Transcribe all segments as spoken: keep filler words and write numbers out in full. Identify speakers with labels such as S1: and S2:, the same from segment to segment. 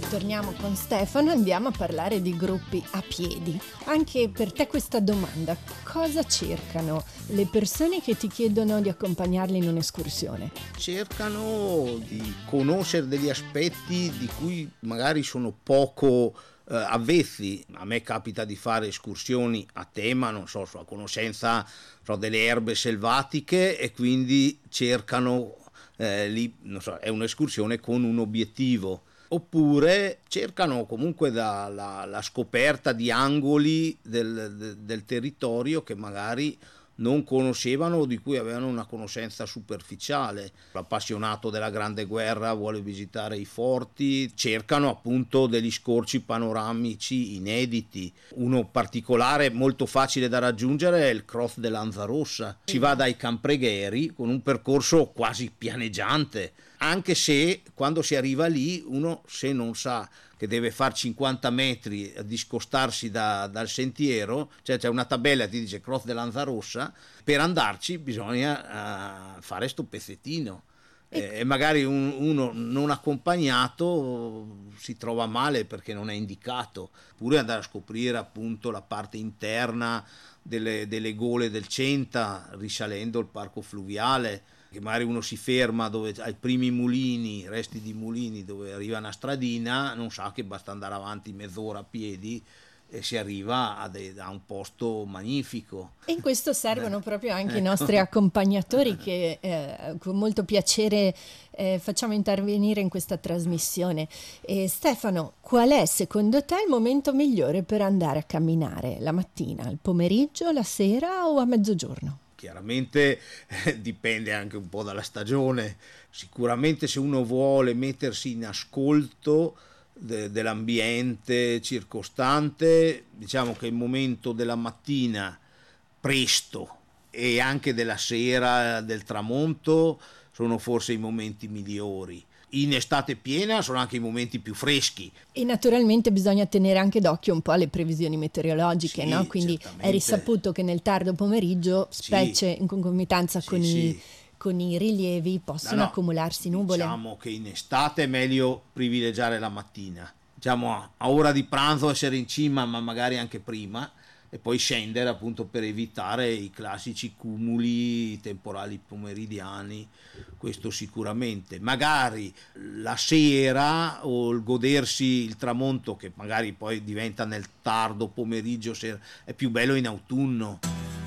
S1: torniamo con Stefano, andiamo a parlare di gruppi a piedi. Anche per te questa domanda: cosa cercano le persone che ti chiedono di accompagnarli in un'escursione?
S2: Cercano di conoscere degli aspetti di cui magari sono poco eh, avvezzi. A me capita di fare escursioni a tema, non so, sulla conoscenza so, delle erbe selvatiche, e quindi cercano eh, lì, non so, è un'escursione con un obiettivo. Oppure cercano comunque da, la, la scoperta di angoli del, del, del territorio che magari non conoscevano o di cui avevano una conoscenza superficiale. L'appassionato della Grande Guerra vuole visitare i forti, cercano appunto degli scorci panoramici inediti. Uno particolare molto facile da raggiungere è il Cross de Lanzarossa. Si va dai Campregheri con un percorso quasi pianeggiante, anche se quando si arriva lì uno, se non sa che deve fare cinquanta metri a discostarsi da, dal sentiero, cioè c'è una tabella che ti dice Cross de Lanzarossa, per andarci bisogna uh, fare sto pezzettino. E, e magari un, uno non accompagnato si trova male perché non è indicato. Oppure andare a scoprire appunto la parte interna delle, delle gole del Centa, risalendo il parco fluviale, che magari uno si ferma dove ai primi mulini, resti di mulini dove arriva una stradina, non sa che basta andare avanti mezz'ora a piedi e si arriva a, de, a un posto magnifico.
S1: E in questo servono eh. proprio anche ecco. i nostri accompagnatori che eh, con molto piacere eh, facciamo intervenire in questa trasmissione. E Stefano, qual è secondo te il momento migliore per andare a camminare? La mattina, il pomeriggio, la sera o a mezzogiorno?
S2: Chiaramente eh, dipende anche un po' dalla stagione. Sicuramente se uno vuole mettersi in ascolto de- dell'ambiente circostante, diciamo che il momento della mattina presto e anche della sera, del tramonto, sono forse i momenti migliori. In estate piena sono anche i momenti più freschi.
S1: E naturalmente bisogna tenere anche d'occhio un po' alle previsioni meteorologiche, sì, no? Quindi certamente. È risaputo che nel tardo pomeriggio, specie sì. in concomitanza sì, con, sì. I, con i rilievi, possono no, no. accumularsi nuvole.
S2: Diciamo che in estate è meglio privilegiare la mattina. Diciamo a ora di pranzo essere in cima, ma magari anche prima, e poi scendere appunto per evitare i classici cumuli temporali pomeridiani. Questo sicuramente. Magari la sera o il godersi il tramonto, che magari poi diventa nel tardo pomeriggio, è più bello in autunno.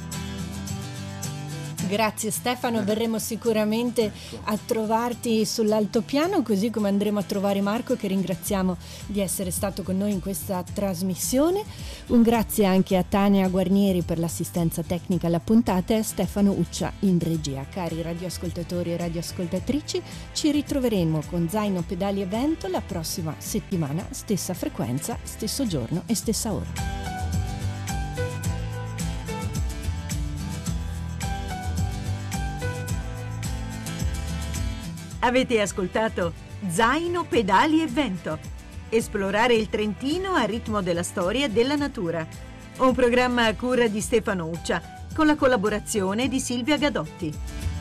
S1: Grazie Stefano, verremo sicuramente a trovarti sull'altopiano, così come andremo a trovare Marco, che ringraziamo di essere stato con noi in questa trasmissione. Un grazie anche a Tania Guarnieri per l'assistenza tecnica alla puntata e a Stefano Uccia in regia. Cari radioascoltatori e radioascoltatrici, ci ritroveremo con Zaino, Pedali e Vento la prossima settimana, stessa frequenza, stesso giorno e stessa ora.
S3: Avete ascoltato Zaino, Pedali e Vento. Esplorare il Trentino a ritmo della storia e della natura. Un programma a cura di Stefano Uccia con la collaborazione di Silvia Gadotti.